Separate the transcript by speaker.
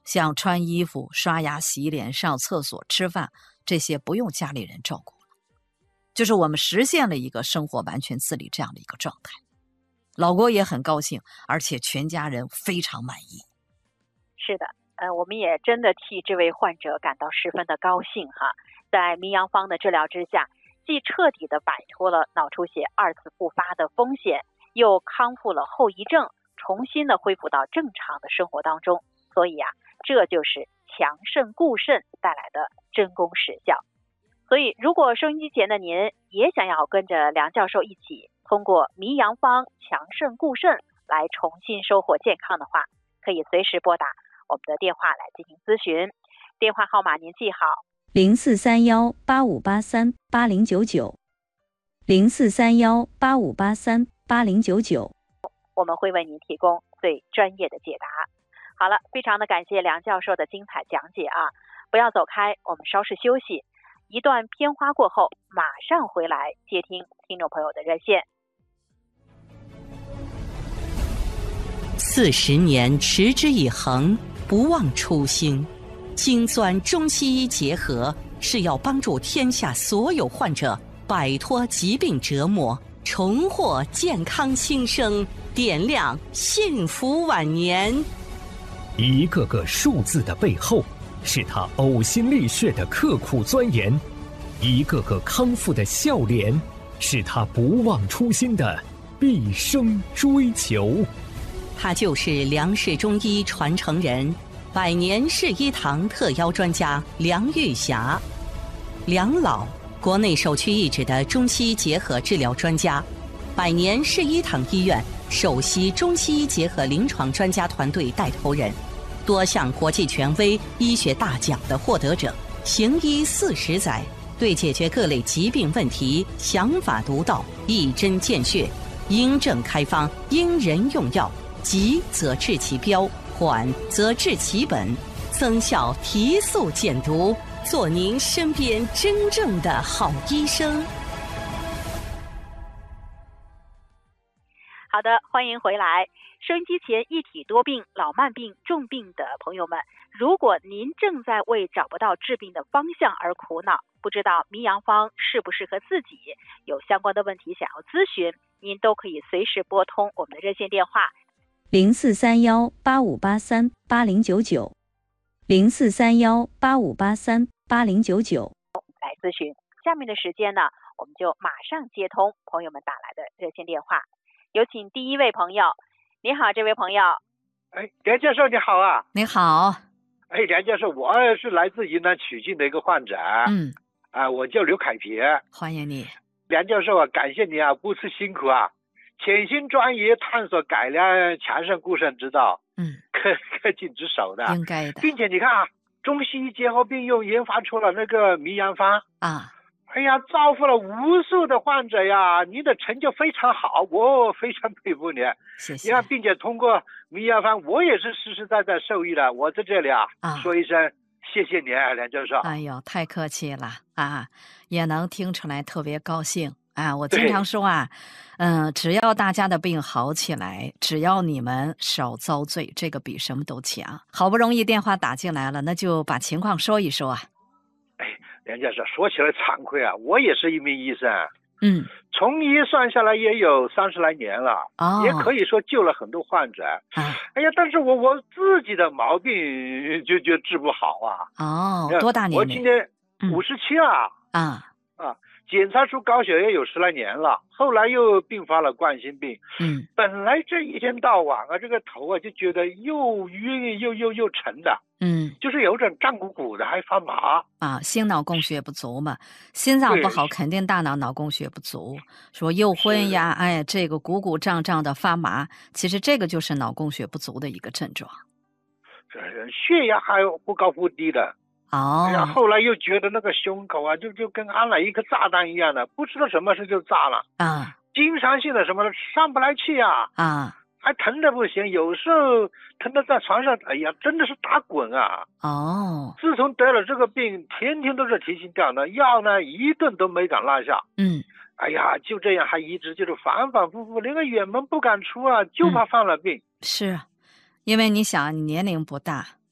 Speaker 1: 像穿衣服、刷牙、洗脸、上厕所、吃饭，这些不用家里人照顾了，就是我们实现了一个生活完全自理这样的一个状态。老郭也很高兴，而且全家人非常满意。
Speaker 2: 是的，我们也真的替这位患者感到十分的高兴哈。在名扬方的治疗之下，既彻底的摆脱了脑出血2次复发的风险，又康复了后遗症，重新的恢复到正常的生活当中。所以这就是强肾固肾带来的真功实效。所以如果收音机前的您也想要跟着梁教授一起通过名扬方强肾固肾来重新收获健康的话，可以随时拨打我们的电话来进行咨询。电话号码您记好
Speaker 3: 043185838099 043185838099，
Speaker 2: 我们会为您提供最专业的解答。好了，非常的感谢梁教授的精彩讲解不要走开，我们稍事休息，一段片花过后马上回来接听听众朋友的热线。
Speaker 4: 40年持之以恒，不忘初心，精钻中西医结合，是要帮助天下所有患者摆脱疾病折磨，重获健康新生，点亮幸福晚年。
Speaker 5: 一个个数字的背后，是他呕心沥血的刻苦钻研；一个个康复的笑脸，是他不忘初心的毕生追求。
Speaker 4: 他就是梁氏中医传承人，百年世医堂特邀专家梁玉霞。梁老，国内首屈一指的中西医结合治疗专家，百年世医堂医院首席中西医结合临床专家团队带头人，多项国际权威医学大奖的获得者，行医40载，对解决各类疾病问题想法独到，一针见血，因症开方，因人用药，急则治其标，缓则治其本，增效提速减毒，做您身边真正的好医生。
Speaker 2: 好的，欢迎回来。收音机前一体多病、老慢病、重病的朋友们，如果您正在为找不到治病的方向而苦恼，不知道名扬方适不适合自己，有相关的问题想要咨询，您都可以随时拨通我们的热线电话
Speaker 3: 043185838099 043185838099
Speaker 2: 来咨询。下面的时间呢，我们就马上接通朋友们打来的热线电话。有请第一位朋友。你好，这位朋友。
Speaker 6: 梁教授你好啊。
Speaker 1: 你好。
Speaker 6: 梁教授，我是来自云南曲靖的一个患者。我叫刘凯平。
Speaker 1: 欢迎你。
Speaker 6: 梁教授感谢你不辞辛苦潜心专研探索改良强肾固肾之道，恪尽职守的，
Speaker 1: 应该的。
Speaker 6: 并且你看中西医结合并用，研发出了那个名扬方造福了无数的患者呀！您的成就非常好，我非常佩服你。
Speaker 1: 谢谢。
Speaker 6: 你看，并且通过名扬方，我也是实实在在受益了。我在这里说一声谢谢您，梁教授。
Speaker 1: 哎呦，太客气了也能听出来特别高兴我经常说只要大家的病好起来，只要你们少遭罪，这个比什么都强。好不容易电话打进来了，那就把情况说一说
Speaker 6: 梁教授，说起来惭愧我也是一名医生，从医算下来也有30来年了，也可以说救了很多患者。但是我自己的毛病就治不好
Speaker 1: 多大年龄？
Speaker 6: 我今年57了检查出高血压有10来年了，后来又并发了冠心病。本来这一天到晚这个头就觉得又晕又沉的。就是有点胀鼓鼓的，还发麻
Speaker 1: 心脑供血不足嘛，心脏不好肯定大脑供血不足，说又昏呀，这个鼓鼓胀胀的发麻，其实这个就是脑供血不足的一个症状。
Speaker 6: 血压还忽高忽低的。后来又觉得那个胸口就跟安了一颗炸弹一样的，不知道什么事就炸了经常性的什么上不来气还疼得不行，有时候疼得在床上，真的是打滚自从得了这个病，天天都是提心吊胆，药呢一顿都没敢落下。就这样还一直就是反反复复，连个远门不敢出就怕犯了病。
Speaker 1: 是因为你想你年龄不大